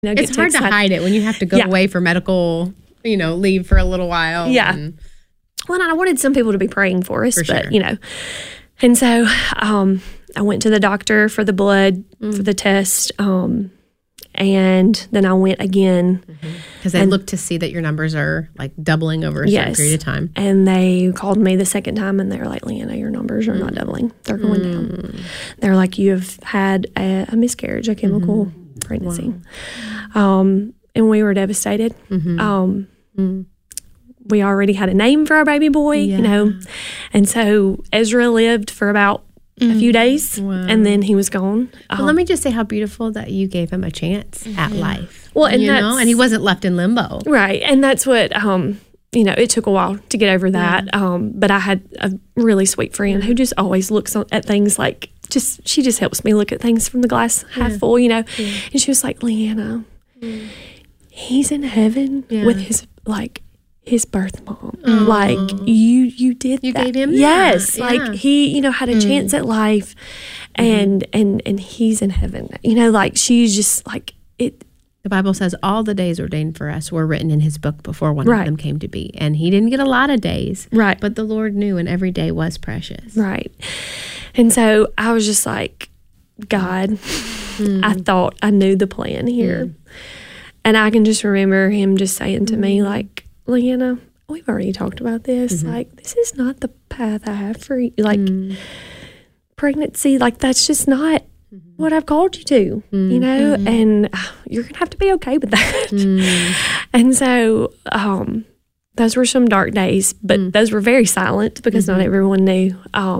It's hard to hide it when you have to go away for medical, leave for a little while. Yeah. Well, I wanted some people to be praying for us, sure. And so I went to the doctor for the blood, for the test, and then I went again. Because they look to see that your numbers are like doubling over a certain period of time. And they called me the second time and they were like, Leanna, your numbers are not doubling. They're going down. They're like, you have had a miscarriage, a chemical pregnancy. Wow. And we were devastated. We already had a name for our baby boy, And so Ezra lived for about a few days, and then he was gone. Well, let me just say how beautiful that you gave him a chance at life. Well, and and he wasn't left in limbo. Right, and that's what, it took a while to get over that. But I had a really sweet friend who just always looks at things like, she just helps me look at things from the glass half full, And she was like, Leanna, he's in heaven with his birth mom. Like you did you that. Gave him yes. that. Like he, had a chance at life and he's in heaven. She's just like it. The Bible says all the days ordained for us were written in his book before one of them came to be. And he didn't get a lot of days. Right. But the Lord knew, and every day was precious. Right. And so I was just like, God, I thought I knew the plan here. And I can just remember him just saying to me, like, Leanna, we've already talked about this. Like, this is not the path I have for you. Like, pregnancy, like, that's just not what I've called you to, and you're going to have to be okay with that. And so those were some dark days, but those were very silent because not everyone knew.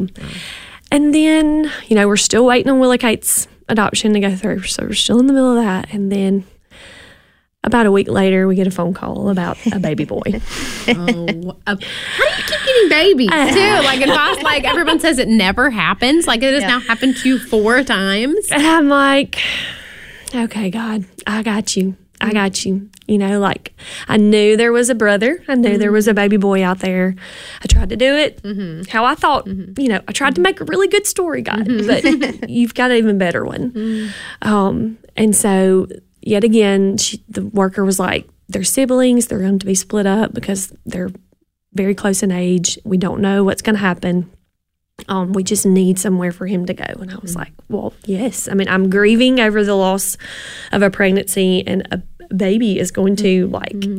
And then, we're still waiting on Willa Kate's adoption to go through. So we're still in the middle of that. And then about a week later, we get a phone call about a baby boy. How do you keep getting babies too? Like everyone says it never happens. Like it has now happened to you 4 times. And I'm like, okay, God, I got you. I got you. I knew there was a brother. I knew there was a baby boy out there. I tried to do it how I thought. I tried to make a really good story, God, but you've got an even better one. And so yet again, the worker was like, they're siblings. They're going to be split up because they're very close in age. We don't know what's going to happen. We just need somewhere for him to go. And I was like, well, yes. I mean, I'm grieving over the loss of a pregnancy, and a baby is going to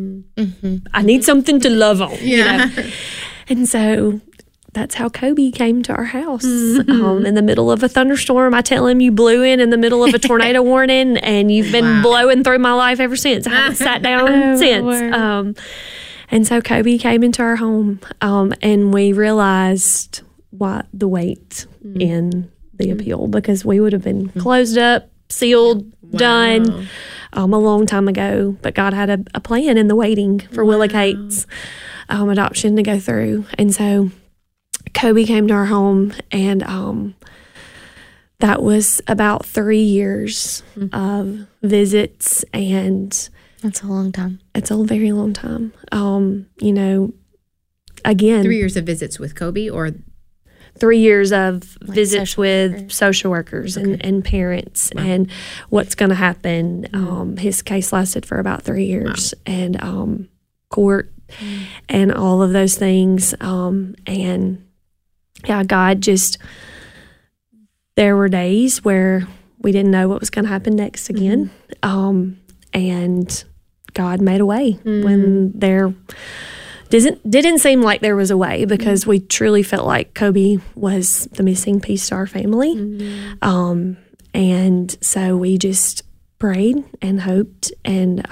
I need something to love on. And so that's how Kobe came to our house. In the middle of a thunderstorm, I tell him, you blew in the middle of a tornado warning, and you've been blowing through my life ever since. I haven't sat down since. And so Kobe came into our home, and we realized why the wait in the appeal, because we would have been closed up, sealed, done a long time ago. But God had a plan in the waiting for Willa Kate's adoption to go through. And so Kobe came to our home, and that was about 3 years of visits, and that's a long time. It's a very long time. Again, 3 years of visits with Kobe, or 3 years of visits with social workers and parents, and what's going to happen. His case lasted for about 3 years, and court and all of those things. And yeah, God just, there were days where we didn't know what was going to happen next again. And God made a way when there didn't seem like there was a way, because we truly felt like Kobe was the missing piece to our family. And so we just prayed and hoped, and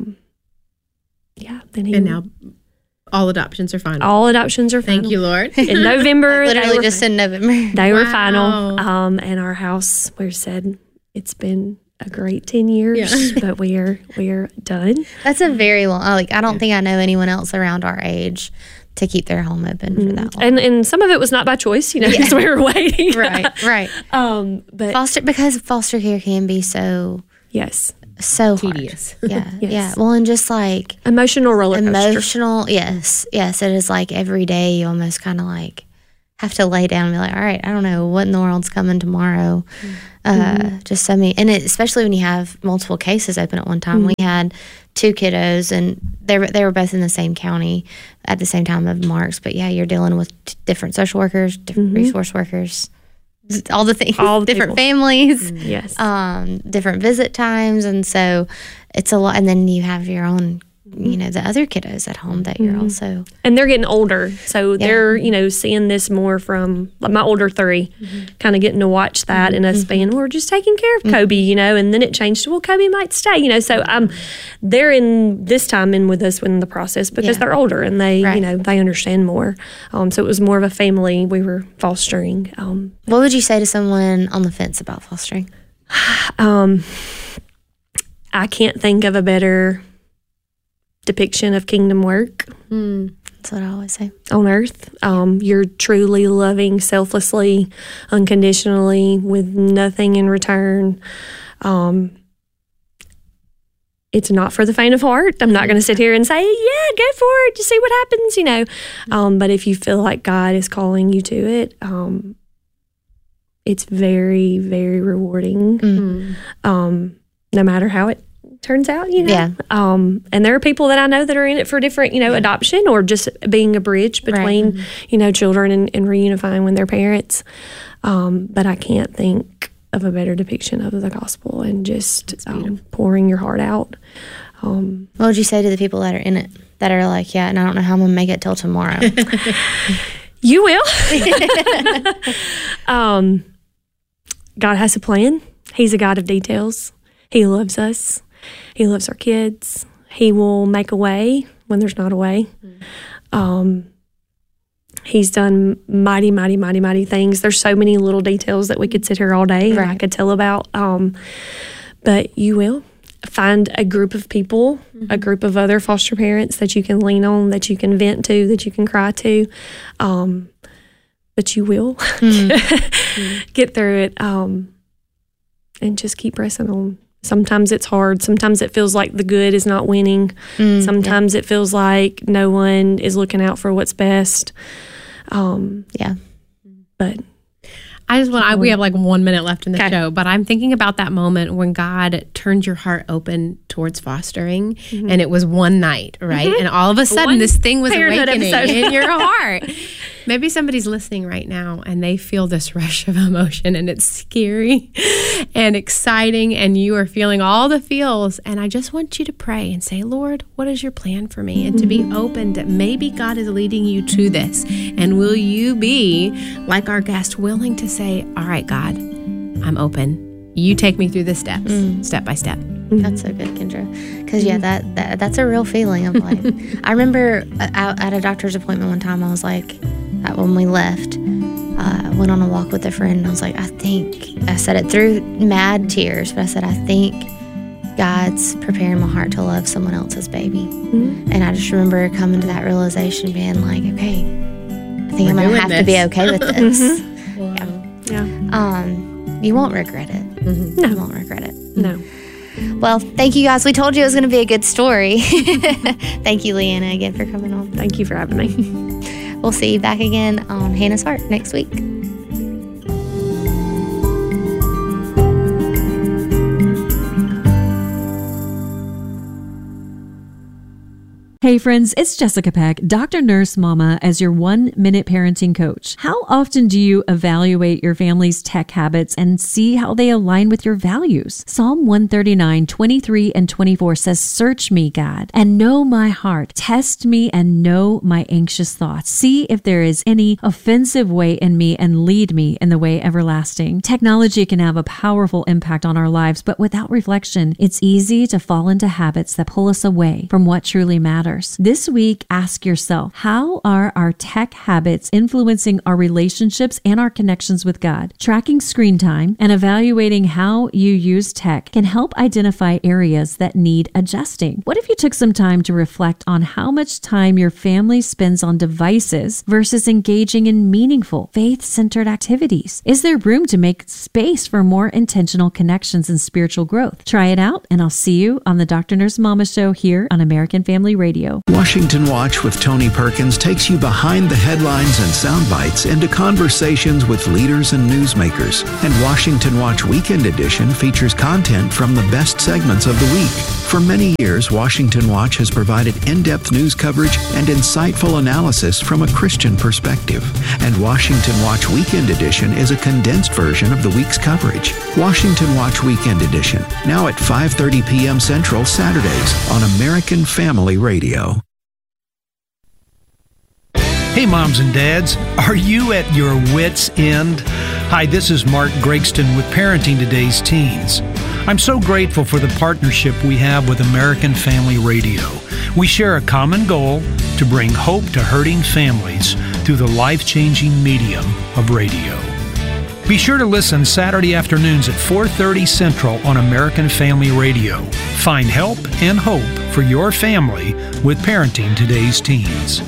then now all adoptions are final. All adoptions are final. Thank you, Lord. In November. Literally just in November. They were final. And our house, we said, it's been a great 10 years, but we are done. That's a very long, I don't think I know anyone else around our age to keep their home open for that long. And some of it was not by choice, because we were waiting. Right. But because foster care can be so so tedious. Hard. Yeah. Well, and just like emotional roller coaster. Yes, it is like every day you almost kind of like have to lay down and be like, all right, I don't know what in the world's coming tomorrow. Just send me. And especially when you have multiple cases open at one time. We had 2 kiddos, and they were both in the same county at the same time of Mark's. But yeah, you're dealing with different social workers, different resource workers, all the things, all the different families, yes, different visit times, and so it's a lot. And then you have your own, the other kiddos at home that you're also, and they're getting older, so they're seeing this more from like my older 3, kind of getting to watch that and us being, we're just taking care of Kobe, and then it changed to, well, Kobe might stay, so they're in this time in with us in the process because they're older and they they understand more, so it was more of a family we were fostering. What would you say to someone on the fence about fostering? I can't think of a better depiction of kingdom work. That's what I always say. On earth. You're truly loving selflessly, unconditionally, with nothing in return. It's not for the faint of heart. I'm not going to sit here and say, yeah, go for it, just see what happens, But if you feel like God is calling you to it, it's very, very rewarding. No matter how it turns out, Yeah. And there are people that I know that are in it for different, adoption or just being a bridge between, children and reunifying with their parents. But I can't think of a better depiction of the gospel and just pouring your heart out. What would you say to the people that are in it, that are like, yeah, and I don't know how I'm going to make it till tomorrow? You will. God has a plan. He's a God of details. He loves us. He loves our kids. He will make a way when there's not a way. He's done mighty, mighty, mighty, mighty things. There's so many little details that we could sit here all day and I could tell about. But you will find a group of people, a group of other foster parents that you can lean on, that you can vent to, that you can cry to. But you will get through it and just keep pressing on. Sometimes it's hard. Sometimes it feels like the good is not winning. Sometimes it feels like no one is looking out for what's best. But I just want, we have like 1 minute left in the show, but I'm thinking about that moment when God turned your heart open towards fostering, and it was one night, right? And all of a sudden, this thing was awakening in your heart. Maybe somebody's listening right now and they feel this rush of emotion and it's scary and exciting and you are feeling all the feels. And I just want you to pray and say, Lord, what is your plan for me? And to be open that maybe God is leading you to this. And will you be, like our guest, willing to say, all right, God, I'm open. You take me through the steps, step by step. That's so good, Kendra. Because, that's a real feeling of like, I remember out at a doctor's appointment one time, I was like, when we left, I went on a walk with a friend, and I was like, I said it through mad tears, but I said, I think God's preparing my heart to love someone else's baby. And I just remember coming to that realization, being like, okay, I think I'm going to have to be okay with this. You won't regret it. No. You won't regret it. No. Well, thank you guys. We told you it was going to be a good story. Thank you, Leanna, again for coming on. Thank you for having me. We'll see you back again on Hannah's Heart next week. Hey friends, it's Jessica Peck, Dr. Nurse Mama, as your 1-minute parenting coach. How often do you evaluate your family's tech habits and see how they align with your values? Psalm 139, 23 and 24 says, "Search me, God, and know my heart. Test me and know my anxious thoughts. See if there is any offensive way in me and lead me in the way everlasting." Technology can have a powerful impact on our lives, but without reflection, it's easy to fall into habits that pull us away from what truly matters. This week, ask yourself, how are our tech habits influencing our relationships and our connections with God? Tracking screen time and evaluating how you use tech can help identify areas that need adjusting. What if you took some time to reflect on how much time your family spends on devices versus engaging in meaningful, faith-centered activities? Is there room to make space for more intentional connections and spiritual growth? Try it out, and I'll see you on the Dr. Nurse Mama Show here on American Family Radio. Radio. Washington Watch with Tony Perkins takes you behind the headlines and sound bites into conversations with leaders and newsmakers. And Washington Watch Weekend Edition features content from the best segments of the week. For many years, Washington Watch has provided in-depth news coverage and insightful analysis from a Christian perspective. And Washington Watch Weekend Edition is a condensed version of the week's coverage. Washington Watch Weekend Edition, now at 5:30 p.m. Central Saturdays on American Family Radio. Hey moms and dads, are you at your wit's end? Hi, this is Mark Gregston with Parenting Today's Teens. I'm so grateful for the partnership we have with American Family Radio. We share a common goal to bring hope to hurting families through the life-changing medium of radio. Be sure to listen Saturday afternoons at 4:30 Central on American Family Radio. Find help and hope for your family with Parenting Today's Teens.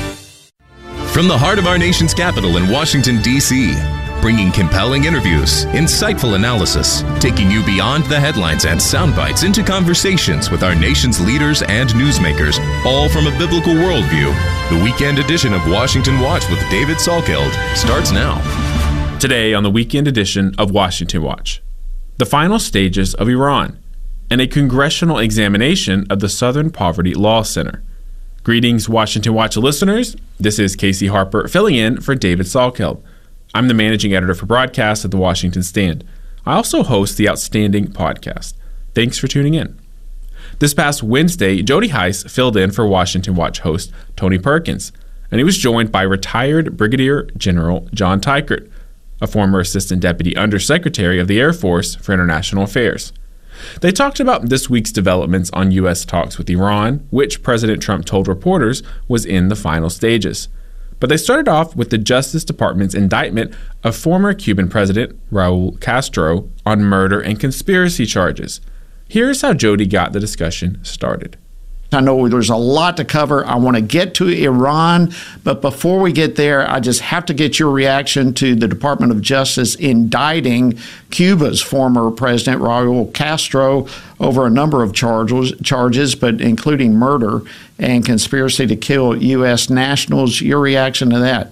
From the heart of our nation's capital in Washington, D.C., bringing compelling interviews, insightful analysis, taking you beyond the headlines and sound bites into conversations with our nation's leaders and newsmakers, all from a biblical worldview. The weekend edition of Washington Watch with David Salkeld starts now. Today on the weekend edition of Washington Watch, the final stages of Iran and a congressional examination of the Southern Poverty Law Center. Greetings, Washington Watch listeners. This is Casey Harper filling in for David Salkeld. I'm the managing editor for broadcast at the Washington Stand. I also host the Outstanding podcast. Thanks for tuning in. This past Wednesday, Jody Heiss filled in for Washington Watch host Tony Perkins, and he was joined by retired Brigadier General John Teichert, a former Assistant Deputy Undersecretary of the Air Force for International Affairs. They talked about this week's developments on U.S. talks with Iran, which President Trump told reporters was in the final stages. But they started off with the Justice Department's indictment of former Cuban President Raul Castro on murder and conspiracy charges. Here's how Jody got the discussion started. I know there's a lot to cover. I want to get to Iran, but before we get there, I just have to get your reaction to the Department of Justice indicting Cuba's former president, Raul Castro, over a number of charges, but including murder and conspiracy to kill U.S. nationals. Your reaction to that?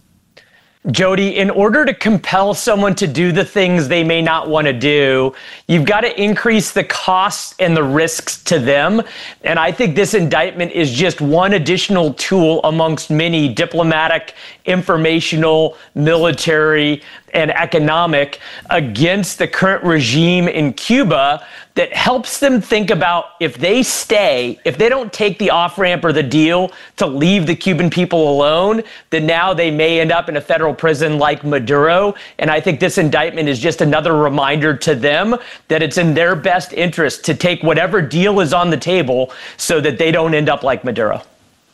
Jody, in order to compel someone to do the things they may not want to do, you've got to increase the costs and the risks to them. And I think this indictment is just one additional tool amongst many diplomatic, informational, military, and economic against the current regime in Cuba that helps them think about if they don't take the off-ramp or the deal to leave the Cuban people alone, then now they may end up in a federal prison like Maduro. And I think this indictment is just another reminder to them that it's in their best interest to take whatever deal is on the table so that they don't end up like Maduro.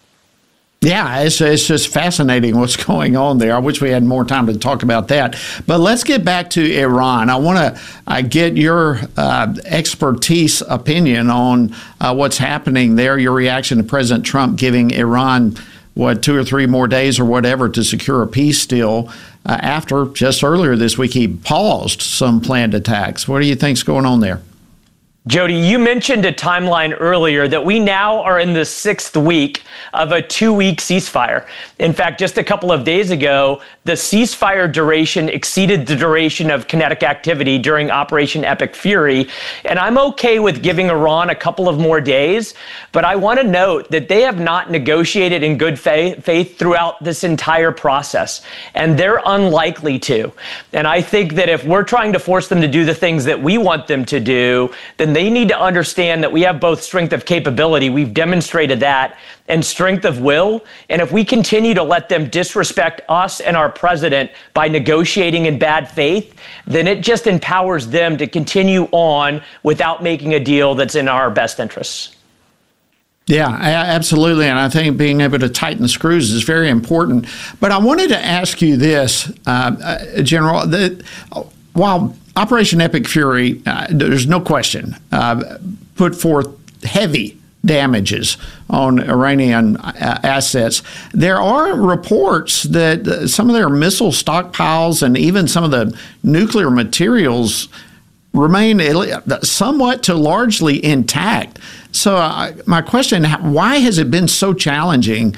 Yeah, it's just fascinating what's going on there. I wish we had more time to talk about that. But let's get back to Iran. I want to get your expertise opinion on what's happening there, your reaction to President Trump giving Iran, 2 or 3 more days or whatever to secure a peace deal after just earlier this week he paused some planned attacks. What do you think's going on there? Jody, you mentioned a timeline earlier that we now are in the 6th week of a 2-week ceasefire. In fact, just a couple of days ago, the ceasefire duration exceeded the duration of kinetic activity during Operation Epic Fury. And I'm okay with giving Iran a couple of more days, but I want to note that they have not negotiated in good faith throughout this entire process, and they're unlikely to. And I think that if we're trying to force them to do the things that we want them to do, then they need to understand that we have both strength of capability, we've demonstrated that, and strength of will. And if we continue to let them disrespect us and our president by negotiating in bad faith, then it just empowers them to continue on without making a deal that's in our best interests. Yeah, absolutely. And I think being able to tighten the screws is very important. But I wanted to ask you this, General, while Operation Epic Fury, there's no question, put forth heavy damages on Iranian assets. There are reports that some of their missile stockpiles and even some of the nuclear materials remain somewhat to largely intact. So my question, why has it been so challenging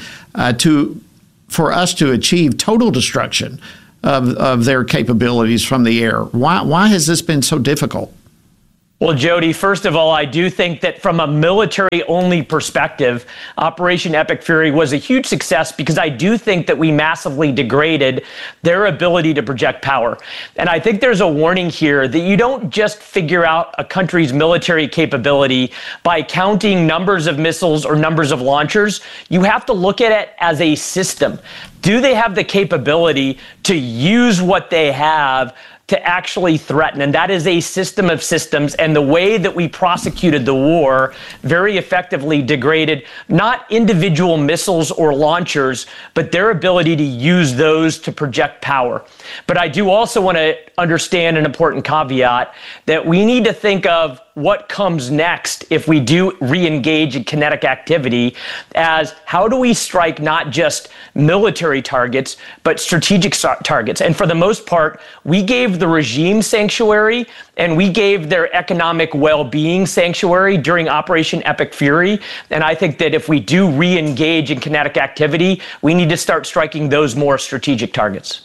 for us to achieve total destruction of their capabilities from the air? Why has this been so difficult? Well, Jody, first of all, I do think that from a military-only perspective, Operation Epic Fury was a huge success because I do think that we massively degraded their ability to project power. And I think there's a warning here that you don't just figure out a country's military capability by counting numbers of missiles or numbers of launchers. You have to look at it as a system. Do they have the capability to use what they have to actually threaten? And that is a system of systems. And the way that we prosecuted the war very effectively degraded not individual missiles or launchers, but their ability to use those to project power. But I do also want to understand an important caveat that we need to think of what comes next if we do re-engage in kinetic activity as how do we strike not just military targets, but strategic targets. And for the most part, we gave the regime sanctuary and we gave their economic well-being sanctuary during Operation Epic Fury. And I think that if we do re-engage in kinetic activity, we need to start striking those more strategic targets.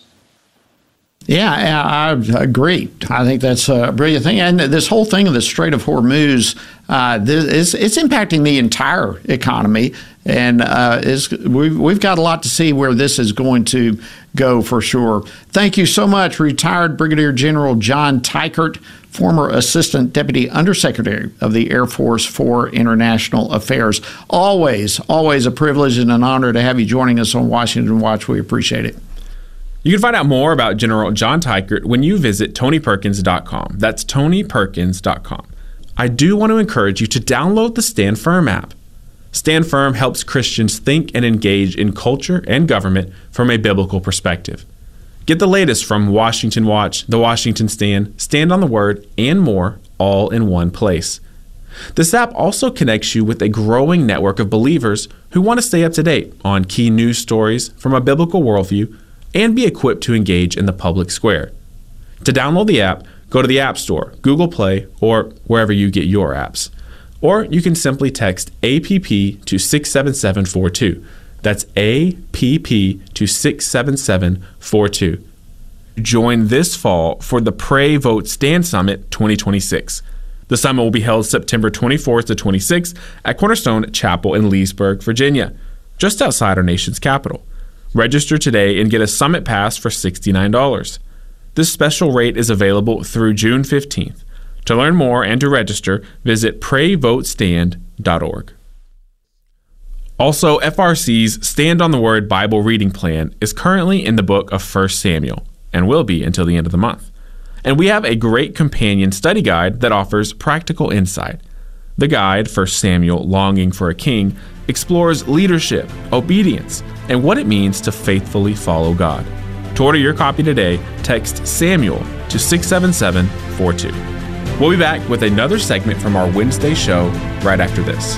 Yeah, I agree. I think that's a brilliant thing. And this whole thing of the Strait of Hormuz, it's impacting the entire economy. And we've got a lot to see where this is going to go for sure. Thank you so much, retired Brigadier General John Teichert, former Assistant Deputy Undersecretary of the Air Force for International Affairs. Always a privilege and an honor to have you joining us on Washington Watch. We appreciate it. You can find out more about General John Teichert when you visit TonyPerkins.com. That's TonyPerkins.com. I do want to encourage you to download the Stand Firm app. Stand Firm helps Christians think and engage in culture and government from a biblical perspective. Get the latest from Washington Watch, The Washington Stand, Stand on the Word, and more, all in one place. This app also connects you with a growing network of believers who want to stay up to date on key news stories from a biblical worldview and be equipped to engage in the public square. To download the app, go to the App Store, Google Play, or wherever you get your apps. Or you can simply text APP to 67742. That's APP to 67742. Join this fall for the Pray, Vote, Stand Summit 2026. The summit will be held September 24th to 26th at Cornerstone Chapel in Leesburg, Virginia, just outside our nation's capital. Register today and get a summit pass for $69. This special rate is available through June 15th. To learn more and to register, visit PrayVoteStand.org. Also, FRC's Stand on the Word Bible reading plan is currently in the book of 1 Samuel and will be until the end of the month. And we have a great companion study guide that offers practical insight. The guide, 1 Samuel Longing for a King, explores leadership, obedience, and what it means to faithfully follow God. To order your copy today, text Samuel to 67742. We'll be back with another segment from our Wednesday show right after this.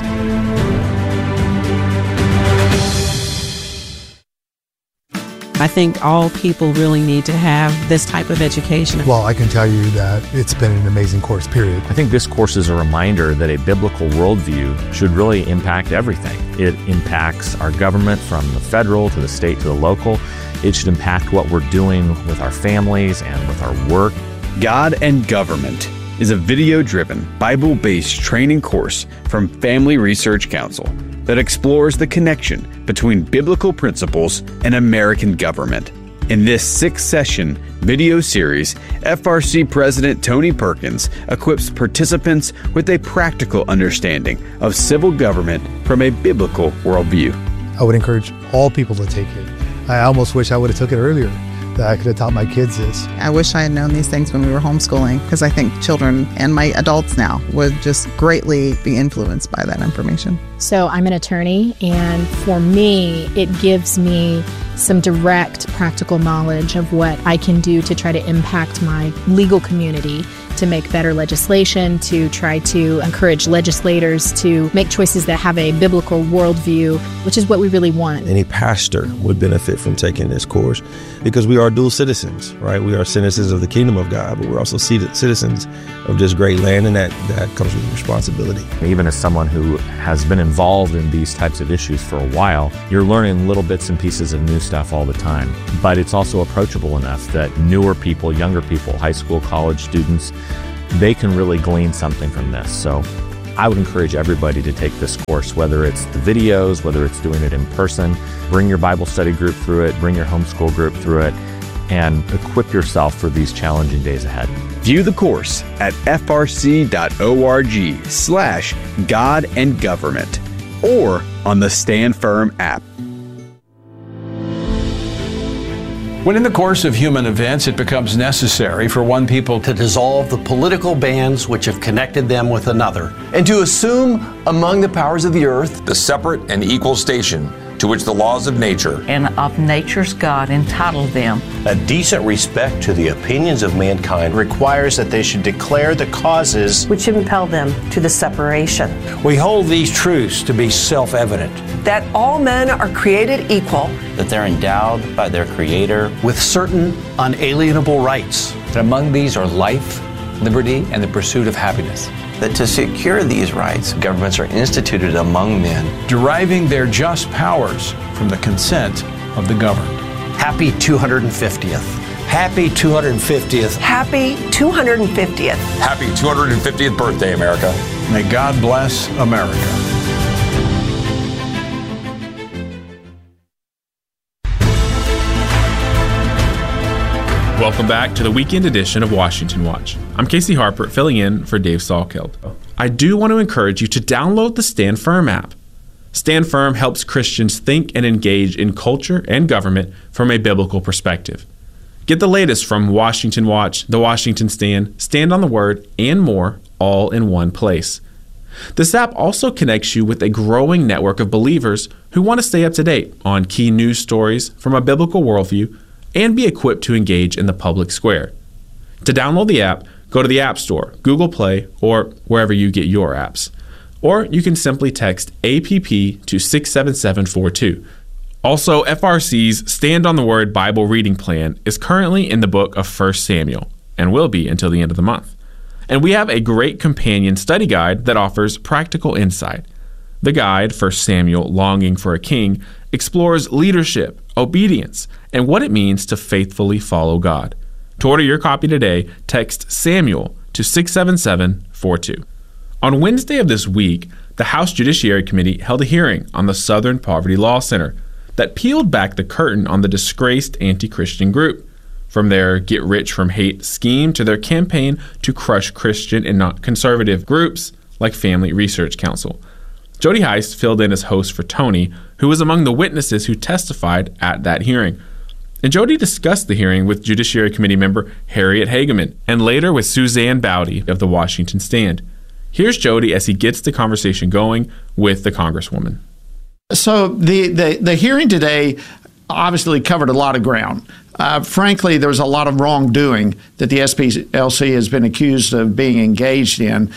I think all people really need to have this type of education. Well, I can tell you that it's been an amazing course, period. I think this course is a reminder that a biblical worldview should really impact everything. It impacts our government from the federal to the state to the local. It should impact what we're doing with our families and with our work. God and Government is a video-driven, Bible-based training course from Family Research Council that explores the connection between biblical principles and American government. In this 6-session video series, FRC President Tony Perkins equips participants with a practical understanding of civil government from a biblical worldview. I would encourage all people to take it. I almost wish I would have took it earlier, that I could have taught my kids this. I wish I had known these things when we were homeschooling, because I think children and my adults now would just greatly be influenced by that information. So I'm an attorney, and for me, it gives me some direct practical knowledge of what I can do to try to impact my legal community to make better legislation, to try to encourage legislators to make choices that have a biblical worldview, which is what we really want. Any pastor would benefit from taking this course because we are dual citizens, right? We are citizens of the kingdom of God, but we're also citizens of this great land, and that comes with responsibility. Even as someone who has been involved in these types of issues for a while, you're learning little bits and pieces of new stuff all the time. But it's also approachable enough that newer people, younger people, high school, college students, they can really glean something from this. So I would encourage everybody to take this course, whether it's the videos, whether it's doing it in person. Bring your Bible study group through it, bring your homeschool group through it, and equip yourself for these challenging days ahead. View the course at frc.org/God and Government or on the Stand Firm app. When in the course of human events it becomes necessary for one people to dissolve the political bands which have connected them with another, and to assume among the powers of the earth the separate and equal station to which the laws of nature and of nature's God entitled them. A decent respect to the opinions of mankind requires that they should declare the causes which impel them to the separation. We hold these truths to be self-evident. That all men are created equal. That they're endowed by their Creator with certain unalienable rights. That among these are life, liberty, and the pursuit of happiness. That to secure these rights, governments are instituted among men, deriving their just powers from the consent of the governed. Happy 250th. Happy 250th. Happy 250th. Happy 250th birthday, America. May God bless America. Welcome back to the weekend edition of Washington Watch. I'm Casey Harper, filling in for Dave Salkeld. I do want to encourage you to download the Stand Firm app. Stand Firm helps Christians think and engage in culture and government from a biblical perspective. Get the latest from Washington Watch, The Washington Stand, Stand on the Word, and more, all in one place. This app also connects you with a growing network of believers who want to stay up to date on key news stories from a biblical worldview and be equipped to engage in the public square. To download the app, go to the App Store, Google Play, or wherever you get your apps. Or you can simply text APP to 67742. Also, FRC's Stand on the Word Bible reading plan is currently in the book of 1 Samuel and will be until the end of the month. And we have a great companion study guide that offers practical insight. The guide, 1 Samuel Longing for a King, explores leadership, obedience, and what it means to faithfully follow God. To order your copy today, text Samuel to 67742. On Wednesday of this week, the House Judiciary Committee held a hearing on the Southern Poverty Law Center that peeled back the curtain on the disgraced anti-Christian group, from their get-rich-from-hate scheme to their campaign to crush Christian and not conservative groups like Family Research Council. Jody Heist filled in as host for Tony, who was among the witnesses who testified at that hearing. And Jody discussed the hearing with Judiciary Committee member Harriet Hageman and later with Suzanne Bowdy of the Washington Stand. Here's Jody as he gets the conversation going with the Congresswoman. So the hearing today obviously covered a lot of ground. Frankly, there was a lot of wrongdoing that the SPLC has been accused of being engaged in.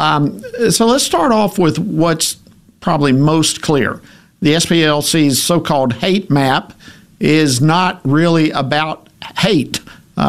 So let's start off with what's probably most clear. The SPLC's so-called hate map is not really about hate.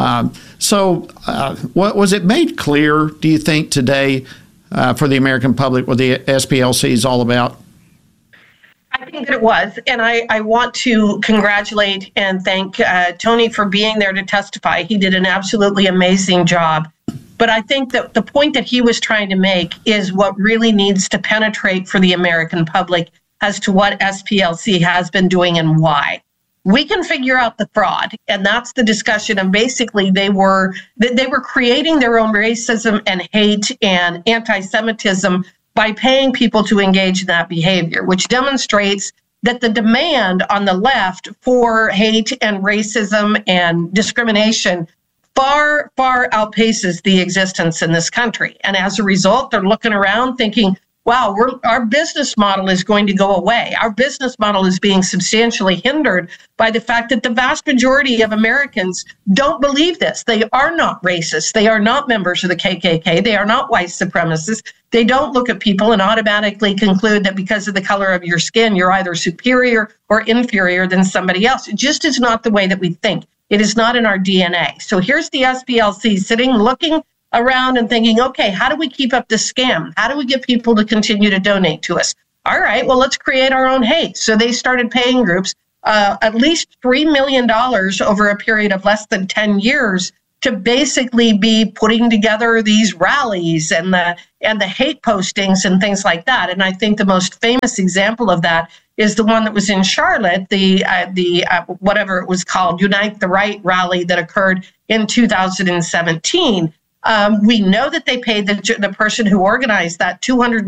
What was it made clear, do you think, today for the American public what the SPLC is all about? I think that it was, and I want to congratulate and thank Tony for being there to testify. He did an absolutely amazing job. But I think that the point that he was trying to make is what really needs to penetrate for the American public as to what SPLC has been doing and why. We can figure out the fraud, and that's the discussion. And basically, they were creating their own racism and hate and anti-Semitism by paying people to engage in that behavior, which demonstrates that the demand on the left for hate and racism and discrimination far, far outpaces the existence in this country. And as a result, they're looking around thinking, wow, our business model is going to go away. Our business model is being substantially hindered by the fact that the vast majority of Americans don't believe this. They are not racist. They are not members of the KKK. They are not white supremacists. They don't look at people and automatically conclude that because of the color of your skin, you're either superior or inferior than somebody else. It just is not the way that we think. It is not in our DNA. So here's the SPLC sitting, looking around and thinking, okay, how do we keep up this scam? How do we get people to continue to donate to us? All right, well, let's create our own hate. So they started paying groups at least $3 million over a period of less than 10 years to basically be putting together these rallies and the hate postings and things like that. And I think the most famous example of that is the one that was in Charlotte, the whatever it was called, Unite the Right rally that occurred in 2017. We know that they paid the person who organized that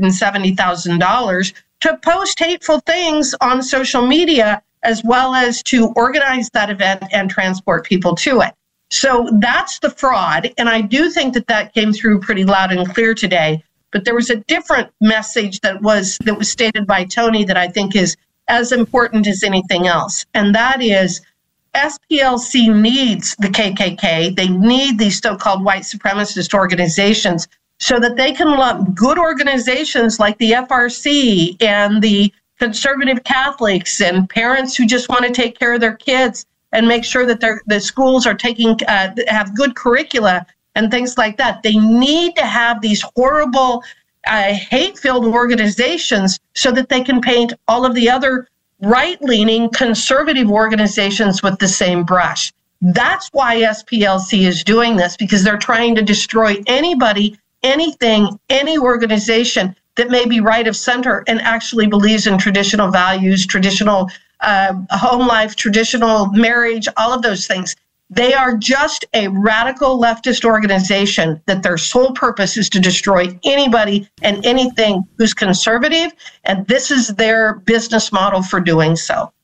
$270,000 to post hateful things on social media, as well as to organize that event and transport people to it. So that's the fraud. And I do think that came through pretty loud and clear today. But there was a different message that was stated by Tony that I think is as important as anything else. And that is, SPLC needs the KKK. They need these so-called white supremacist organizations so that they can lump good organizations like the FRC and the conservative Catholics and parents who just want to take care of their kids and make sure that the schools are have good curricula and things like that. They need to have these horrible, hate-filled organizations so that they can paint all of the other right-leaning conservative organizations with the same brush. That's why SPLC is doing this, because they're trying to destroy anybody, anything, any organization that may be right of center and actually believes in traditional values, traditional home life, traditional marriage, all of those things. They are just a radical leftist organization that their sole purpose is to destroy anybody and anything who's conservative, and this is their business model for doing so.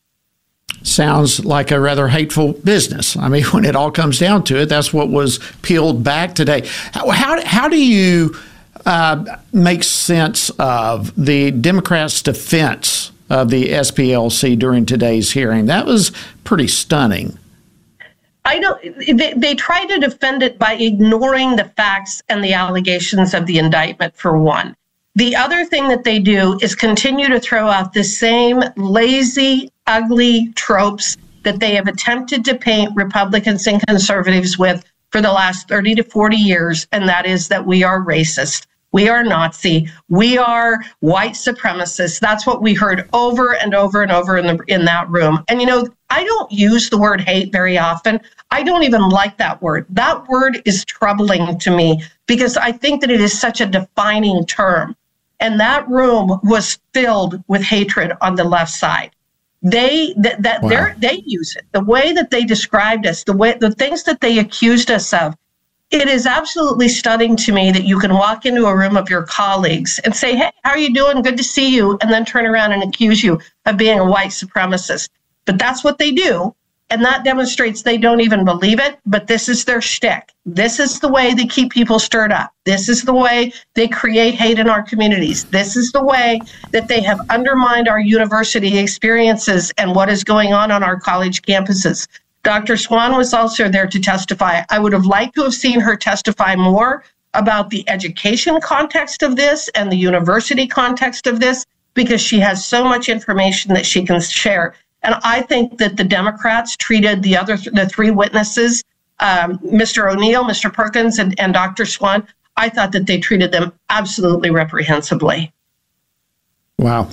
Sounds like a rather hateful business. I mean, when it all comes down to it, that's what was peeled back today. How do you make sense of the Democrats' defense of the SPLC during today's hearing? That was pretty stunning. They try to defend it by ignoring the facts and the allegations of the indictment, for one. The other thing that they do is continue to throw out the same lazy, ugly tropes that they have attempted to paint Republicans and conservatives with for the last 30 to 40 years, and that is that we are racist. We are Nazi. We are white supremacists. That's what we heard over and over and over in that room. And, I don't use the word hate very often. I don't even like that word. That word is troubling to me because I think that it is such a defining term. And that room was filled with hatred on the left side. They use it. The way that they described us, the things that they accused us of, it is absolutely stunning to me that you can walk into a room of your colleagues and say, hey, how are you doing? Good to see you. And then turn around and accuse you of being a white supremacist. But that's what they do. And that demonstrates they don't even believe it. But this is their shtick. This is the way they keep people stirred up. This is the way they create hate in our communities. This is the way that they have undermined our university experiences and what is going on our college campuses. Dr. Swan was also there to testify. I would have liked to have seen her testify more about the education context of this and the university context of this, because she has so much information that she can share. And I think that the Democrats treated the three witnesses, Mr. O'Neill, Mr. Perkins, and Dr. Swan, I thought that they treated them absolutely reprehensibly. Wow.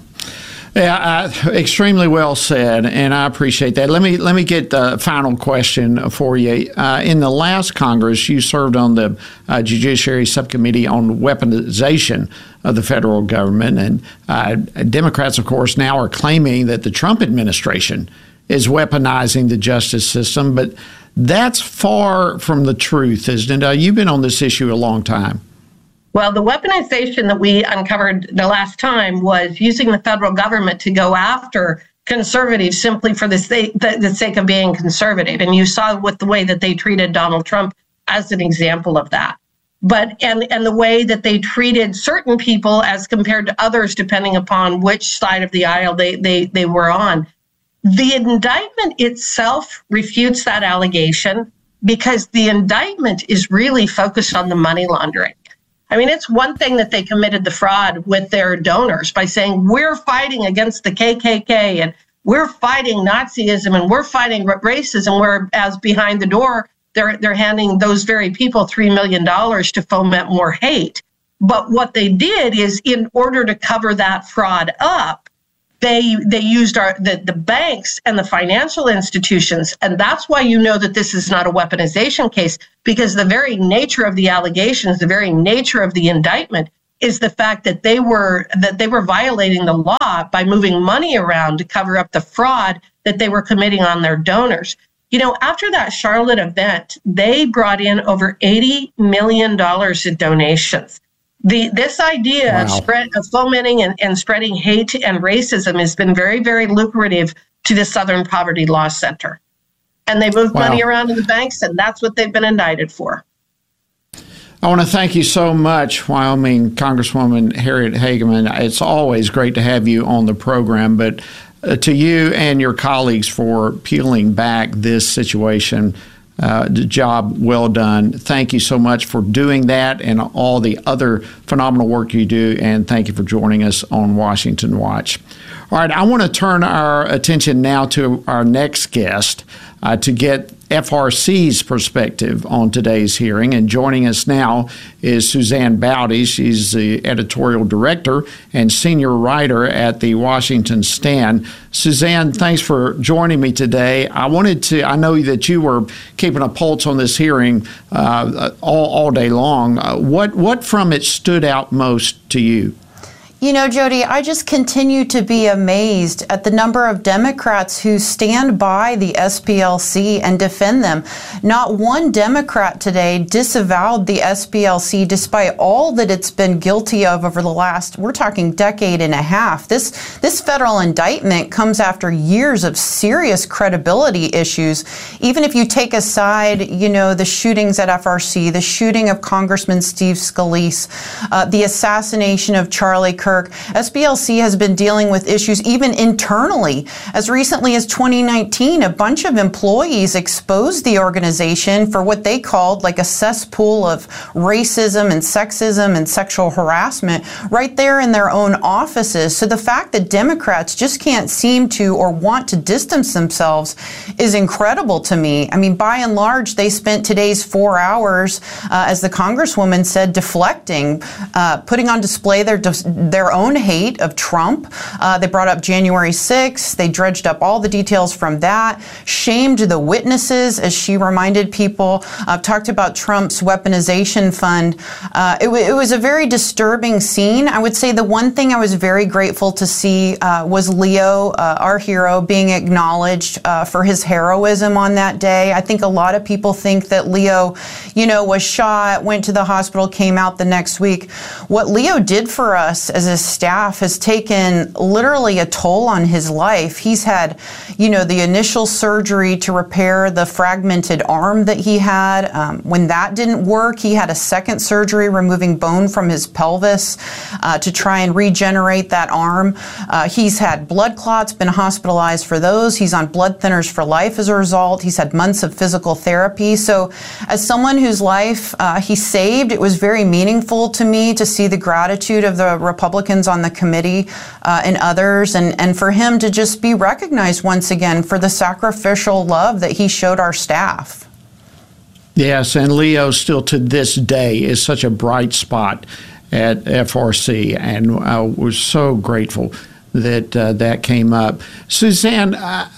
Yeah, extremely well said, and I appreciate that. Let me get the final question for you. In the last Congress, you served on the Judiciary Subcommittee on Weaponization of the federal government, and Democrats, of course, now are claiming that the Trump administration is weaponizing the justice system, but that's far from the truth, isn't it? You've been on this issue a long time. Well, the weaponization that we uncovered the last time was using the federal government to go after conservatives simply for the sake of being conservative. And you saw with the way that they treated Donald Trump as an example of that. but and the way that they treated certain people as compared to others, depending upon which side of the aisle they were on. The indictment itself refutes that allegation because the indictment is really focused on the money laundering. I mean, it's one thing that they committed the fraud with their donors by saying, we're fighting against the KKK and we're fighting Nazism and we're fighting racism, whereas behind the door, they're handing those very people $3 million to foment more hate. But what they did is, in order to cover that fraud up, they used the banks and the financial institutions. And that's why you know that this is not a weaponization case, because the very nature of the allegations, the very nature of the indictment is the fact that they were violating the law by moving money around to cover up the fraud that they were committing on their donors. You know, after that Charlotte event, they brought in over $80 million in donations. This idea of fomenting and spreading hate and racism has been very, very lucrative to the Southern Poverty Law Center. And they moved money around in the banks, and that's what they've been indicted for. I want to thank you so much, Wyoming Congresswoman Harriet Hageman. It's always great to have you on the program, but to you and your colleagues for peeling back this situation, the job well done. Thank you so much for doing that and all the other phenomenal work you do, and thank you for joining us on Washington Watch. All right, I want to turn our attention now to our next guest to get FRC's perspective on today's hearing. And joining us now is Suzanne Bowdy. She's the editorial director and senior writer at the Washington Stand. Suzanne, thanks for joining me today. I know that you were keeping a pulse on this hearing all day long. What from it stood out most to you? You know, Jody, I just continue to be amazed at the number of Democrats who stand by the SPLC and defend them. Not one Democrat today disavowed the SPLC despite all that it's been guilty of over the last, we're talking decade and a half. This federal indictment comes after years of serious credibility issues. Even if you take aside, you know, the shootings at FRC, the shooting of Congressman Steve Scalise, the assassination of Charlie Kirk, SPLC has been dealing with issues even internally. As recently as 2019, a bunch of employees exposed the organization for what they called like a cesspool of racism and sexism and sexual harassment right there in their own offices. So the fact that Democrats just can't seem to or want to distance themselves is incredible to me. I mean, by and large, they spent today's 4 hours, as the Congresswoman said, deflecting, putting on display their own hate of Trump. They brought up January 6th. They dredged up all the details from that, shamed the witnesses, as she reminded people, talked about Trump's weaponization fund. It was a very disturbing scene. I would say the one thing I was very grateful to see was Leo, our hero, being acknowledged for his heroism on that day. I think a lot of people think that Leo, you know, was shot, went to the hospital, came out the next week. What Leo did for us as a staff has taken literally a toll on his life. He's had, you know, the initial surgery to repair the fragmented arm that he had. When that didn't work, he had a second surgery removing bone from his pelvis to try and regenerate that arm. He's had blood clots, been hospitalized for those. He's on blood thinners for life as a result. He's had months of physical therapy. So as someone whose life he saved, it was very meaningful to me to see the gratitude of the Republicans on the committee and others, and for him to just be recognized once again for the sacrificial love that he showed our staff. Yes, and Leo still to this day is such a bright spot at FRC, and we're so grateful that that came up. Suzanne,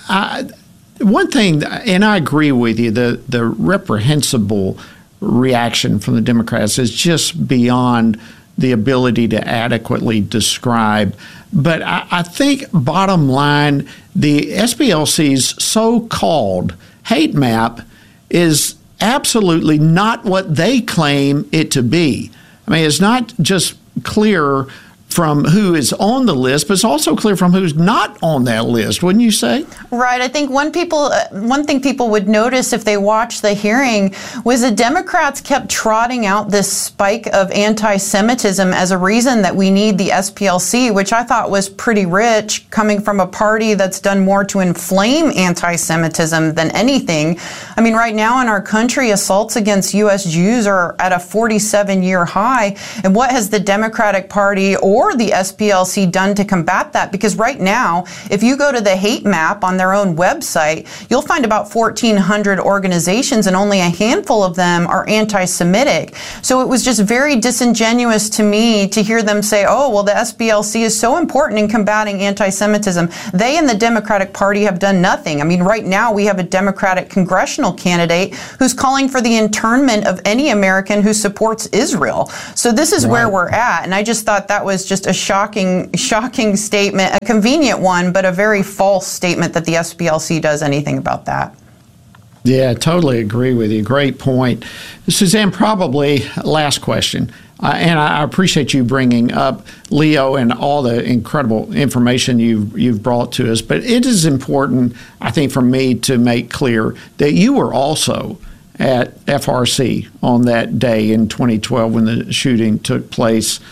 one thing, and I agree with you, the reprehensible reaction from the Democrats is just beyond the ability to adequately describe. But I think bottom line, the SPLC's so-called hate map is absolutely not what they claim it to be. I mean, it's not just clear from who is on the list, but it's also clear from who's not on that list, wouldn't you say? Right. I think one thing people would notice if they watched the hearing was the Democrats kept trotting out this spike of anti-Semitism as a reason that we need the SPLC, which I thought was pretty rich, coming from a party that's done more to inflame anti-Semitism than anything. I mean, right now in our country, assaults against U.S. Jews are at a 47-year high. And what has the Democratic Party or the SPLC done to combat that? Because right now, if you go to the hate map on their own website, you'll find about 1,400 organizations and only a handful of them are anti-Semitic. So it was just very disingenuous to me to hear them say, oh, well, the SPLC is so important in combating anti-Semitism. They and the Democratic Party have done nothing. I mean, right now we have a Democratic congressional candidate who's calling for the internment of any American who supports Israel. So this is where we're at. And I just thought that was just a shocking statement, a convenient one, but a very false statement that the SPLC does anything about that. Yeah, totally agree with you. Great point. Suzanne, probably last question. And I appreciate you bringing up Leo and all the incredible information you've brought to us. But it is important, I think, for me to make clear that you were also at FRC on that day in 2012 when the shooting took place.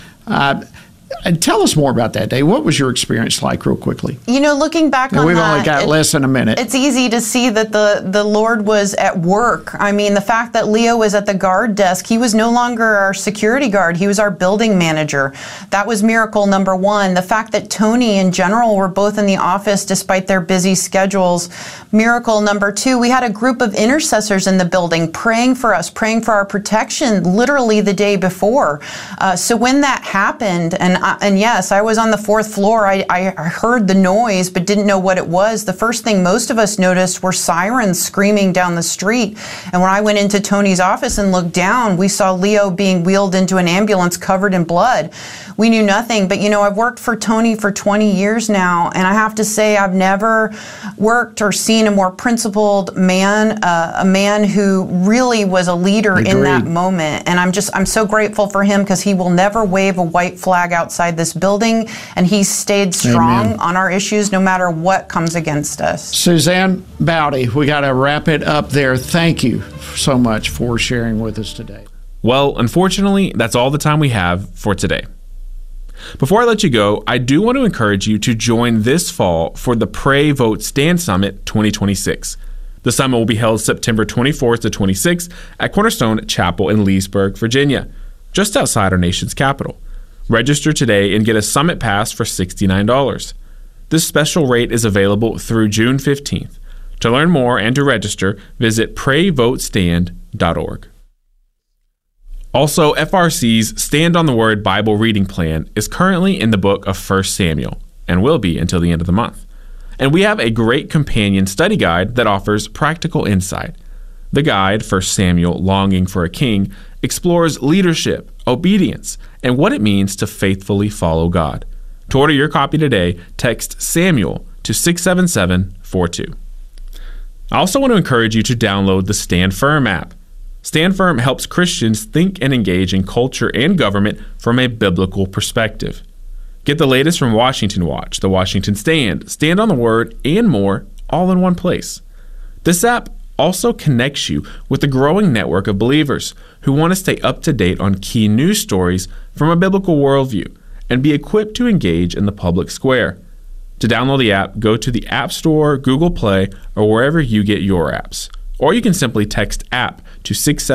And tell us more about that day. What was your experience like, real quickly? You know, looking back on that, we've only got less than a minute. It's easy to see that the Lord was at work. I mean, the fact that Leo was at the guard desk, he was no longer our security guard. He was our building manager. That was miracle number one. The fact that Tony and General were both in the office despite their busy schedules, miracle number two. We had a group of intercessors in the building praying for us, praying for our protection, literally the day before. So when that happened, and yes, I was on the fourth floor. I heard the noise, but didn't know what it was. The first thing most of us noticed were sirens screaming down the street. And when I went into Tony's office and looked down, we saw Leo being wheeled into an ambulance covered in blood. We knew nothing. But, you know, I've worked for Tony for 20 years now, and I have to say I've never worked or seen a more principled man, a man who really was a leader in that moment. And I'm so grateful for him because he will never wave a white flag outside this building, and he stayed strong on our issues no matter what comes against us. Suzanne Bowdy, we got to wrap it up there. Thank you so much for sharing with us today. Well, unfortunately, that's all the time we have for today. Before I let you go, I do want to encourage you to join this fall for the Pray, Vote, Stand Summit 2026. The summit will be held September 24th to 26th at Cornerstone Chapel in Leesburg, Virginia, just outside our nation's capital. Register today and get a summit pass for $69. This special rate is available through June 15th. To learn more and to register, visit prayvotestand.org. Also, FRC's Stand on the Word Bible reading plan is currently in the book of 1 Samuel and will be until the end of the month. And we have a great companion study guide that offers practical insight. The guide, 1 Samuel Longing for a King, explores leadership, obedience, and what it means to faithfully follow God. To order your copy today, text Samuel to 67742. I also want to encourage you to download the Stand Firm app. Stand Firm helps Christians think and engage in culture and government from a biblical perspective. Get the latest from Washington Watch, The Washington Stand, Stand on the Word, and more, all in one place. This app also connects you with a growing network of believers who want to stay up to date on key news stories from a biblical worldview and be equipped to engage in the public square. To download the app, go to the App Store, Google Play, or wherever you get your apps. Or you can simply text APP to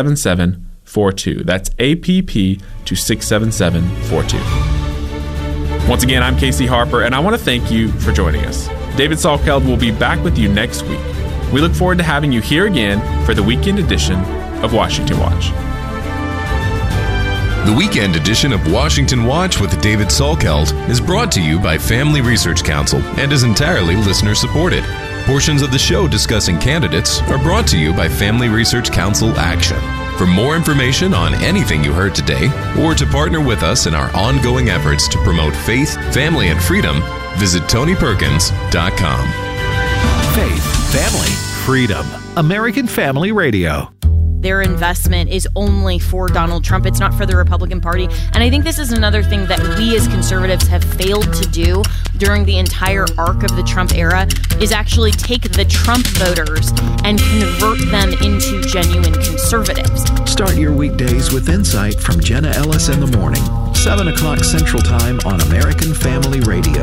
67742. That's APP to 67742. Once again, I'm Casey Harper, and I want to thank you for joining us. David Salkeld will be back with you next week. We look forward to having you here again for the weekend edition of Washington Watch. The weekend edition of Washington Watch with David Salkeld is brought to you by Family Research Council and is entirely listener-supported. Portions of the show discussing candidates are brought to you by Family Research Council Action. For more information on anything you heard today, or to partner with us in our ongoing efforts to promote faith, family, and freedom, visit TonyPerkins.com. Faith, family, freedom. American Family Radio. their investment is only for Donald Trump. It's not for the Republican Party. And I think this is another thing that we as conservatives have failed to do during the entire arc of the Trump era is actually take the Trump voters and convert them into genuine conservatives. Start your weekdays with insight from Jenna Ellis in the morning, 7 o'clock Central Time on American Family Radio.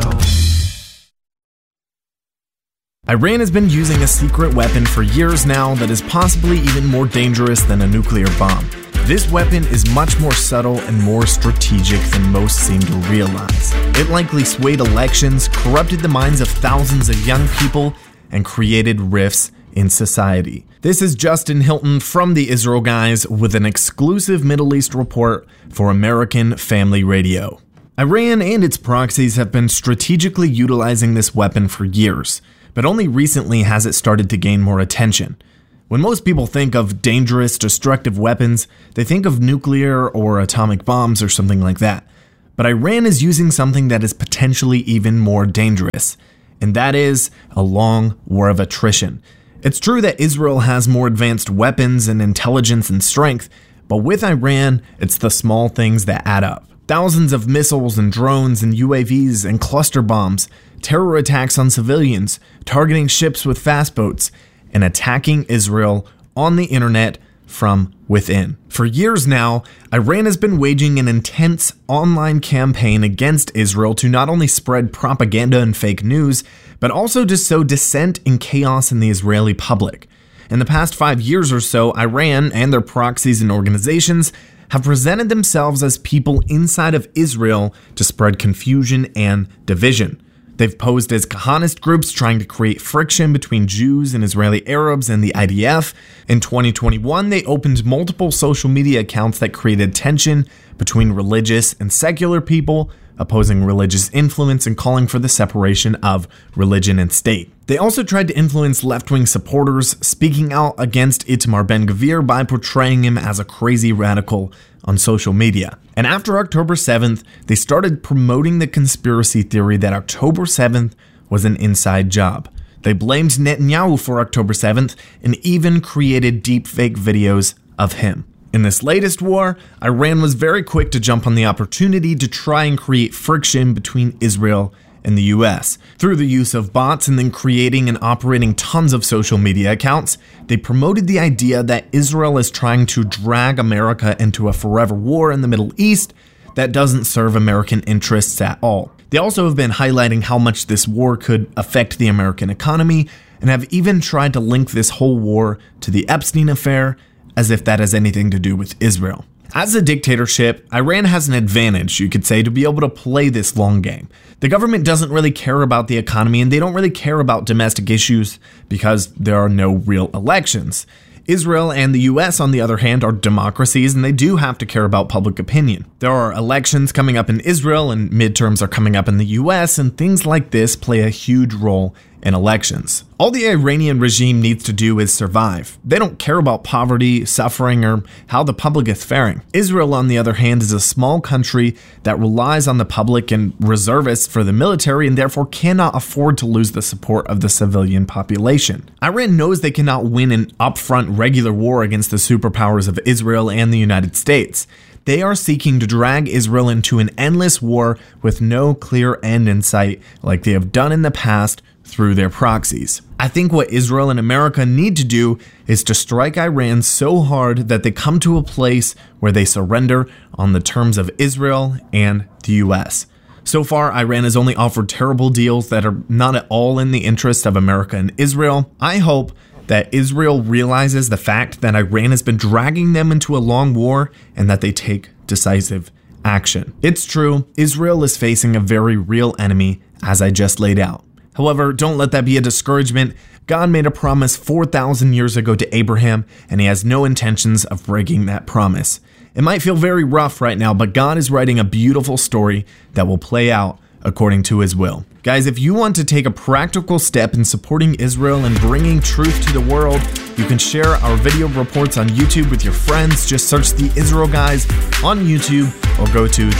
Iran has been using a secret weapon for years now that is possibly even more dangerous than a nuclear bomb. This weapon is much more subtle and more strategic than most seem to realize. It likely swayed elections, corrupted the minds of thousands of young people, and created rifts in society. This is Justin Hilton from the Israel Guys with an exclusive Middle East report for American Family Radio. Iran and its proxies have been strategically utilizing this weapon for years, but only recently has it started to gain more attention. When most people think of dangerous, destructive weapons, they think of nuclear or atomic bombs or something like that. But Iran is using something that is potentially even more dangerous, and that is a long war of attrition. It's true that Israel has more advanced weapons and intelligence and strength, but with Iran, it's the small things that add up. Thousands of missiles and drones and UAVs and cluster bombs, terror attacks on civilians, targeting ships with fast boats, and attacking Israel on the internet from within. For years now, Iran has been waging an intense online campaign against Israel to not only spread propaganda and fake news, but also to sow dissent and chaos in the Israeli public. In the past 5 years or so, Iran and their proxies and organizations have presented themselves as people inside of Israel to spread confusion and division. They've posed as Kahanist groups trying to create friction between Jews and Israeli Arabs and the IDF. In 2021, they opened multiple social media accounts that created tension between religious and secular people, opposing religious influence and calling for the separation of religion and state. They also tried to influence left-wing supporters, speaking out against Itamar Ben-Gvir by portraying him as a crazy radical on social media. And after October 7th, they started promoting the conspiracy theory that October 7th was an inside job. They blamed Netanyahu for October 7th and even created deepfake videos of him. In this latest war, Iran was very quick to jump on the opportunity to try and create friction between Israel and the US. Through the use of bots and then creating and operating tons of social media accounts, they promoted the idea that Israel is trying to drag America into a forever war in the Middle East that doesn't serve American interests at all. They also have been highlighting how much this war could affect the American economy and have even tried to link this whole war to the Epstein affair, as if that has anything to do with Israel. As a dictatorship, Iran has an advantage, you could say, to be able to play this long game. The government doesn't really care about the economy and they don't really care about domestic issues because there are no real elections. Israel and the US, on the other hand, are democracies and they do have to care about public opinion. There are elections coming up in Israel and midterms are coming up in the US, and things like this play a huge role in elections. All the Iranian regime needs to do is survive. They don't care about poverty, suffering, or how the public is faring. Israel, on the other hand, is a small country that relies on the public and reservists for the military and therefore cannot afford to lose the support of the civilian population. Iran knows they cannot win an upfront regular war against the superpowers of Israel and the United States. They are seeking to drag Israel into an endless war with no clear end in sight, like they have done in the past through their proxies. I think what Israel and America need to do is to strike Iran so hard that they come to a place where they surrender on the terms of Israel and the US. So far, Iran has only offered terrible deals that are not at all in the interest of America and Israel. I hope that Israel realizes the fact that Iran has been dragging them into a long war and that they take decisive action. It's true, Israel is facing a very real enemy, as I just laid out. However, don't let that be a discouragement. God made a promise 4,000 years ago to Abraham, and he has no intentions of breaking that promise. It might feel very rough right now, but God is writing a beautiful story that will play out according to his will. Guys, if you want to take a practical step in supporting Israel and bringing truth to the world, you can share our video reports on YouTube with your friends. Just search The Israel Guys on YouTube or go to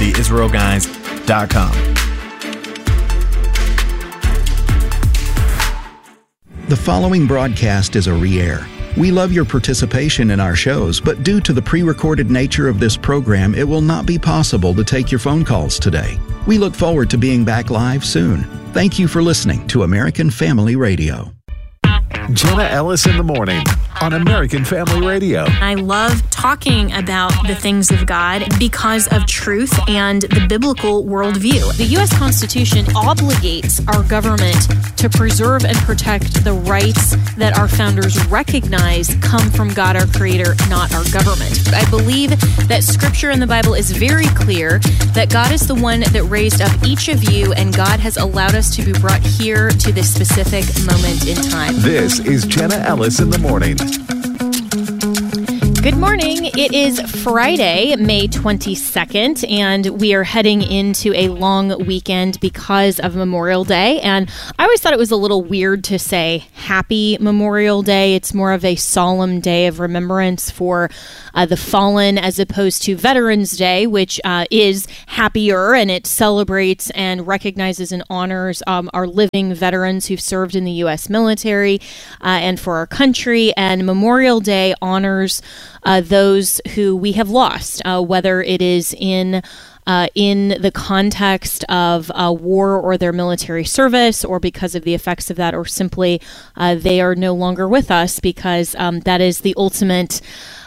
theisraelguys.com. The following broadcast is a re-air. We love your participation in our shows, but due to the pre-recorded nature of this program, it will not be possible to take your phone calls today. We look forward to being back live soon. Thank you for listening to American Family Radio. Jenna Ellis in the morning on American Family Radio. I love talking about the things of God because of truth and the biblical worldview. The U.S. Constitution obligates our government to preserve and protect the rights that our founders recognize come from God, our Creator, not our government. I believe that Scripture in the Bible is very clear that God is the one that raised up each of you, and God has allowed us to be brought here to this specific moment in time. This is Jenna Ellis in the morning. Good morning. It is Friday, May 22nd, and we are heading into a long weekend because of Memorial Day. And I always thought it was a little weird to say Happy Memorial Day. It's more of a solemn day of remembrance for the fallen, as opposed to Veterans Day, which is happier, and it celebrates and recognizes and honors our living veterans who've served in the U.S. military and for our country. And Memorial Day honors those who we have lost, whether it is in the context of war or their military service, or because of the effects of that, or simply they are no longer with us, because that is the ultimate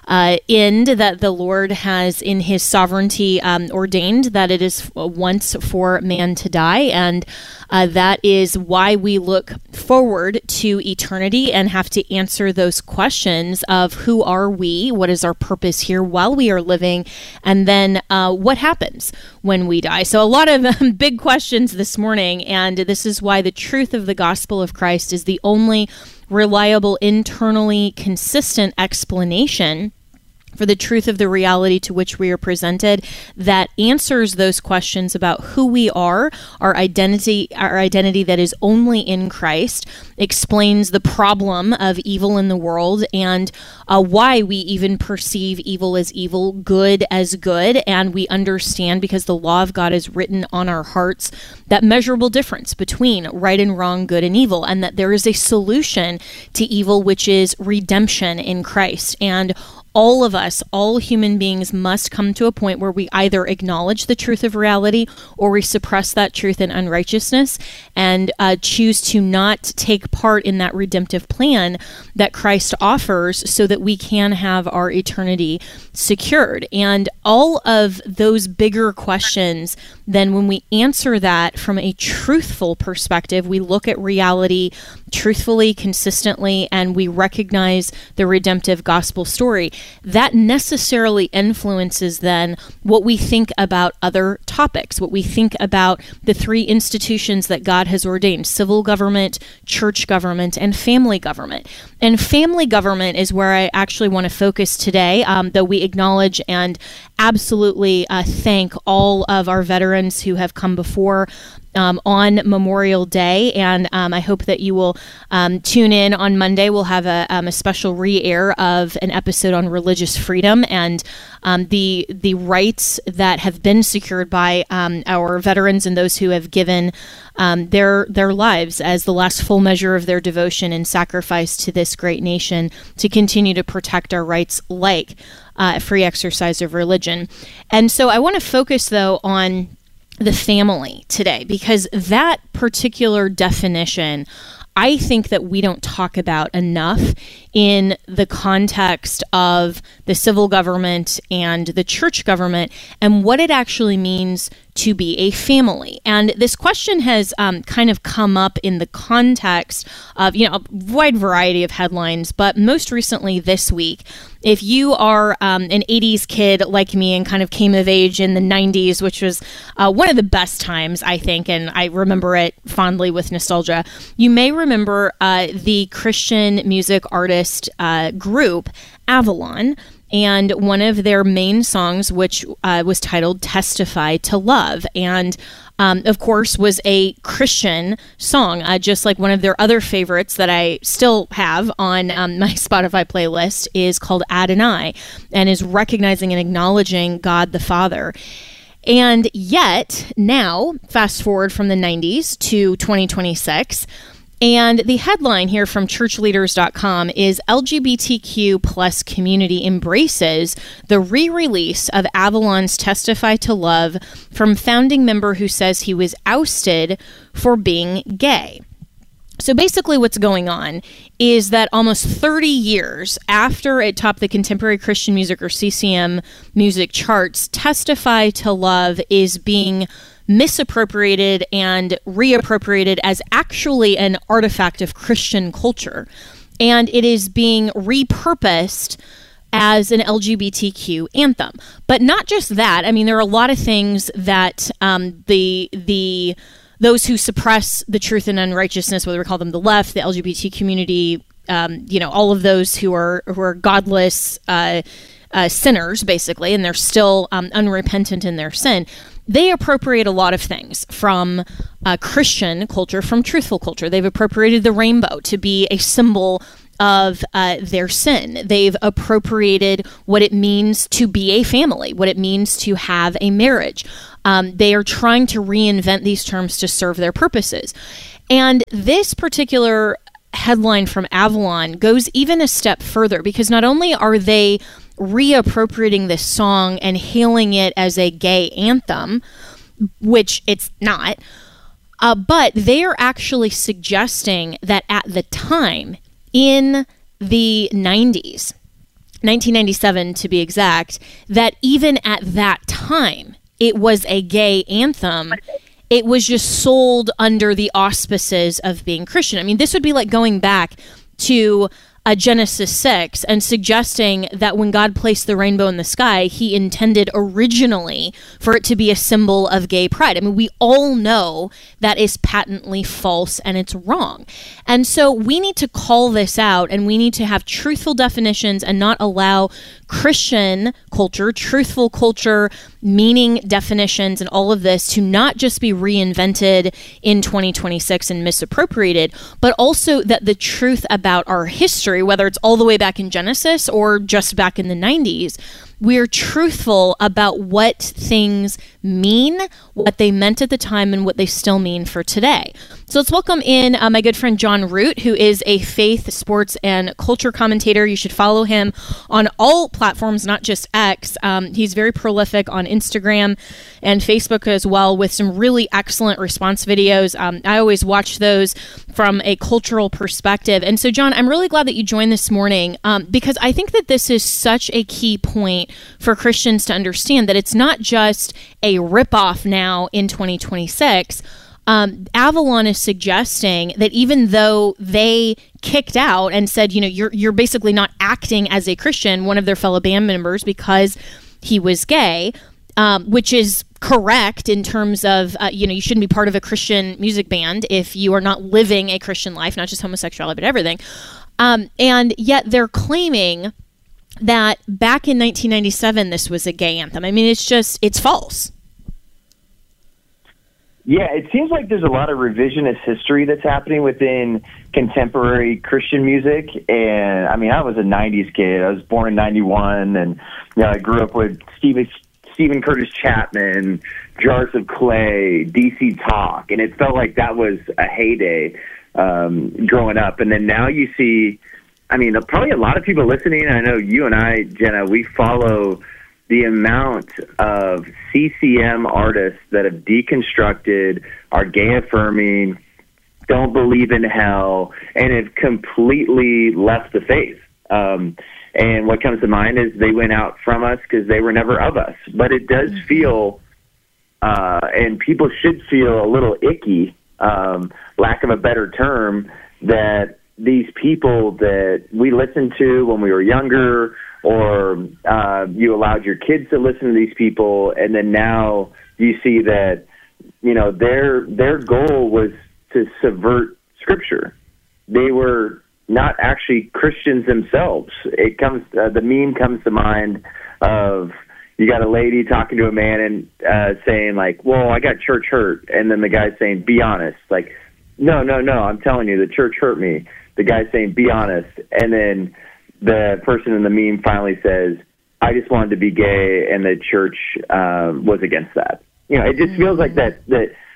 end that the Lord has in his sovereignty ordained, that it is once for man to die. And that is why we look forward to eternity and have to answer those questions of who are we, what is our purpose here while we are living, and then what happens when we die. So a lot of big questions this morning, and this is why the truth of the gospel of Christ is the only reliable, internally consistent explanation for the truth of the reality to which we are presented, that answers those questions about who we are, our identity that is only in Christ, explains the problem of evil in the world, and why we even perceive evil as evil, good as good, and we understand, because the law of God is written on our hearts, that measurable difference between right and wrong, good and evil, and that there is a solution to evil, which is redemption in Christ. And all of us, all human beings, must come to a point where we either acknowledge the truth of reality, or we suppress that truth in unrighteousness and choose to not take part in that redemptive plan that Christ offers, so that we can have our eternity secured. And all of those bigger questions, then when we answer that from a truthful perspective, we look at reality truthfully, consistently, and we recognize the redemptive gospel story, that necessarily influences then what we think about other topics, what we think about the three institutions that God has ordained: civil government, church government, and family government. And family government is where I actually want to focus today, though we acknowledge and absolutely thank all of our veterans who have come before on Memorial Day, and I hope that you will tune in on Monday. We'll have a special re-air of an episode on religious freedom and the rights that have been secured by our veterans and those who have given their lives as the last full measure of their devotion and sacrifice to this great nation to continue to protect our rights, like free exercise of religion. And so I want to focus, though, on the family today, because that particular definition, I think that we don't talk about enough in the context of the civil government and the church government, and what it actually means to be a family. And this question has kind of come up in the context of, a wide variety of headlines, but most recently this week, if you are an 80s kid like me and kind of came of age in the 90s, which was one of the best times, I think, and I remember it fondly with nostalgia, you may remember the Christian music artist group Avalon, and one of their main songs, which was titled Testify to Love, and of course was a Christian song, just like one of their other favorites that I still have on my Spotify playlist is called Adonai, and is recognizing and acknowledging God the Father. And yet, now, fast forward from the 90s to 2026, And the headline here from churchleaders.com is LGBTQ plus community embraces the re-release of Avalon's Testify to Love from founding member who says he was ousted for being gay. So basically what's going on is that almost 30 years after it topped the Contemporary Christian Music, or CCM, music charts, Testify to Love is being misappropriated and reappropriated as actually an artifact of Christian culture. And it is being repurposed as an LGBTQ anthem. But not just that. I mean, there are a lot of things that those who suppress the truth and unrighteousness, whether we call them the left, the LGBT community, all of those who are godless sinners, basically, and they're still unrepentant in their sin, they appropriate a lot of things from Christian culture, from truthful culture. They've appropriated the rainbow to be a symbol of their sin. They've appropriated what it means to be a family, what it means to have a marriage. They are trying to reinvent these terms to serve their purposes. And this particular headline from Avalon goes even a step further, because not only are they reappropriating this song and hailing it as a gay anthem, which it's not, but they are actually suggesting that at the time, in the 90s, 1997 to be exact, that even at that time, it was a gay anthem. It was just sold under the auspices of being Christian. I mean, this would be like going back to Genesis 6 and suggesting that when God placed the rainbow in the sky, he intended originally for it to be a symbol of gay pride. I mean, we all know that is patently false and it's wrong. And so we need to call this out, and we need to have truthful definitions and not allow Christian culture, truthful culture, meaning definitions, and all of this to not just be reinvented in 2026 and misappropriated, but also that the truth about our history, whether it's all the way back in Genesis or just back in the 90s, we're truthful about what things mean, what they meant at the time, and what they still mean for today. So let's welcome in my good friend John Root, who is a faith, sports, and culture commentator. You should follow him on all platforms, not just X. He's very prolific on Instagram and Facebook as well, with some really excellent response videos. I always watch those from a cultural perspective. And so, John, I'm really glad that you joined this morning, because I think that this is such a key point for Christians to understand, that it's not just a ripoff now in 2026. Avalon is suggesting that even though they kicked out and said, you're basically not acting as a Christian, one of their fellow band members, because he was gay, which is correct in terms of, you shouldn't be part of a Christian music band if you are not living a Christian life, not just homosexuality, but everything. And yet they're claiming that back in 1997, this was a gay anthem. I mean, it's false. Yeah, it seems like there's a lot of revisionist history that's happening within contemporary Christian music. And I mean, I was a 90s kid. I was born in 91, and I grew up with Stephen Curtis Chapman, Jars of Clay, DC Talk, and it felt like that was a heyday growing up. And then now you see, I mean, probably a lot of people listening, I know you and I, Jenna, we follow the amount of CCM artists that have deconstructed, are gay affirming, don't believe in hell, and have completely left the faith. And what comes to mind is they went out from us because they were never of us. But it does feel, and people should feel a little icky, lack of a better term, that these people that we listened to when we were younger, or you allowed your kids to listen to these people, and then now you see that, their goal was to subvert Scripture. They were not actually Christians themselves. It comes, the meme comes to mind of, you got a lady talking to a man and saying like, well, I got church hurt. And then the guy's saying, be honest. Like, no, I'm telling you, the church hurt me. The guy's saying, be honest. And then the person in the meme finally says, I just wanted to be gay, and the church was against that. It just feels like that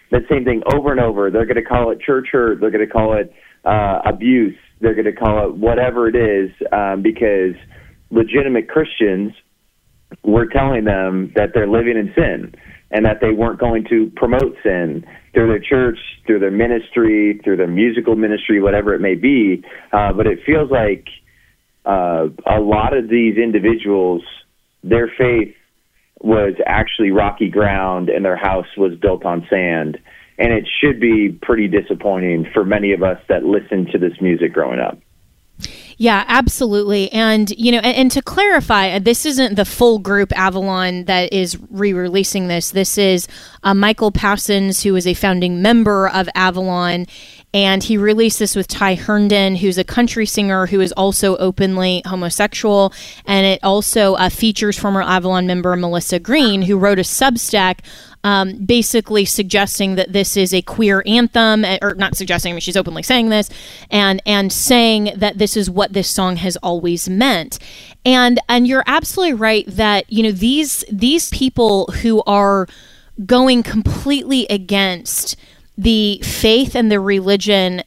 the same thing over and over. They're going to call it church hurt. They're going to call it abuse. They're going to call it whatever it is, because legitimate Christians were telling them that they're living in sin and that they weren't going to promote sin through their church, through their ministry, through their musical ministry, whatever it may be. But it feels like a lot of these individuals, their faith was actually rocky ground and their house was built on sand. And it should be pretty disappointing for many of us that listened to this music growing up. Yeah, absolutely. And, and to clarify, this isn't the full group Avalon that is re-releasing this. This is Michael Passons, who is a founding member of Avalon. And he released this with Ty Herndon, who's a country singer who is also openly homosexual. And it also features former Avalon member Melissa Green, who wrote a Substack basically suggesting that this is a queer anthem, or not suggesting, I mean, she's openly saying this, and saying that this is what this song has always meant. And you're absolutely right that, these people who are going completely against the faith and the religion